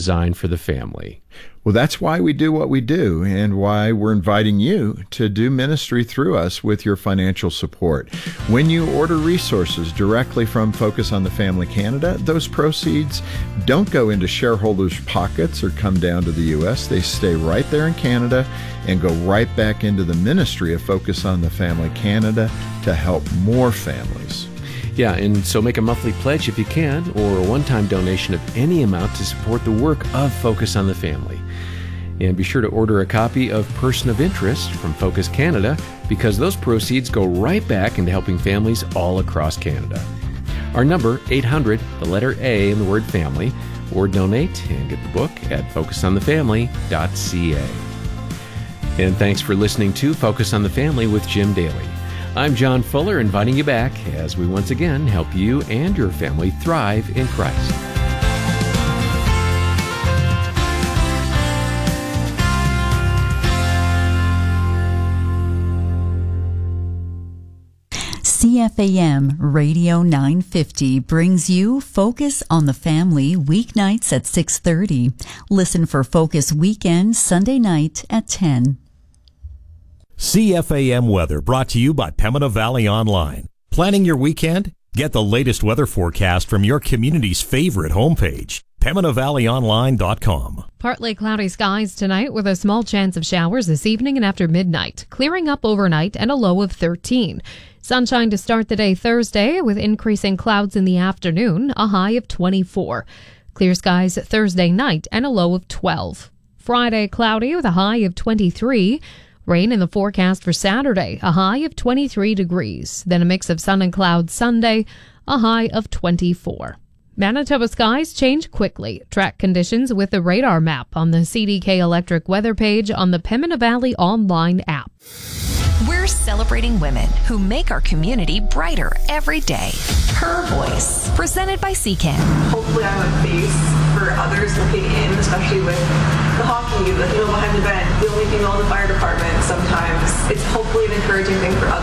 designed for the family. Well, that's why we do what we do and why we're inviting you to do ministry through us with your financial support. When you order resources directly from Focus on the Family Canada, those proceeds don't go into shareholders' pockets or come down to the U.S. They stay right there in Canada and go right back into the ministry of Focus on the Family Canada to help more families. Yeah, and so make a monthly pledge if you can, or a one-time donation of any amount to support the work of Focus on the Family. And be sure to order a copy of Person of Interest from Focus Canada, because those proceeds go right back into helping families all across Canada. Our number, 800, the letter A in the word family, or donate and get the book at focusonthefamily.ca. And thanks for listening to Focus on the Family with Jim Daly. I'm John Fuller, inviting you back as we once again help you and your family thrive in Christ. CFAM Radio 950 brings you Focus on the Family weeknights at 6:30. Listen for Focus Weekend Sunday night at 10. CFAM weather brought to you by Pembina Valley Online. Planning your weekend? Get the latest weather forecast from your community's favorite homepage, PembinaValleyOnline.com. Partly cloudy skies tonight with a small chance of showers this evening and after midnight. Clearing up overnight and a low of 13. Sunshine to start the day Thursday with increasing clouds in the afternoon, a high of 24. Clear skies Thursday night and a low of 12. Friday cloudy with a high of 23. Rain in the forecast for Saturday, a high of 23 degrees. Then a mix of sun and clouds Sunday, a high of 24. Manitoba skies change quickly. Track conditions with the radar map on the CDK Electric weather page on the Pembina Valley Online app. We're celebrating women who make our community brighter every day. Her Voice, presented by CCAN. Hopefully I'm a face for others looking in, especially with the hockey, the female behind the bench, the only female in the fire department sometimes. It's hopefully an encouraging thing for others.